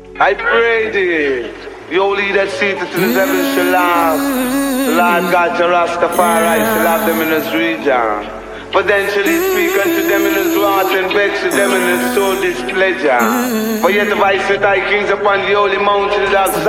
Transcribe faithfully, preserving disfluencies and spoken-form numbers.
I pray thee, you leader seated to the heaven shall laugh. The Lord God to Rastafari shall have them in his region. Potentially speak unto them in his wrath and vex to them in his soul displeasure. For yet have I set thy kings upon the holy mountain of